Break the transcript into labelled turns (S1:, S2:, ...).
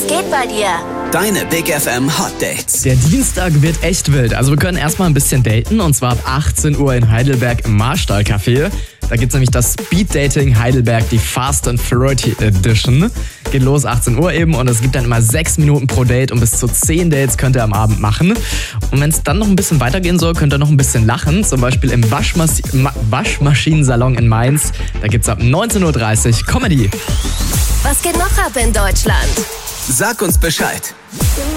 S1: geht bei dir?
S2: Deine Big FM Hot Dates.
S3: Der Dienstag wird echt wild. Also wir können erstmal ein bisschen daten und zwar ab 18 Uhr in Heidelberg im Marstall Café. Da gibt's nämlich das Speed Dating Heidelberg, die Fast and Flirty Edition. Geht los 18 Uhr eben und es gibt dann immer 6 Minuten pro Date und bis zu 10 Dates könnt ihr am Abend machen. Und wenn es dann noch ein bisschen weitergehen soll, könnt ihr noch ein bisschen lachen. Zum Beispiel im Waschmaschinensalon in Mainz. Da gibt's ab 19.30 Uhr Comedy.
S1: Was geht noch ab in Deutschland?
S2: Sag uns Bescheid.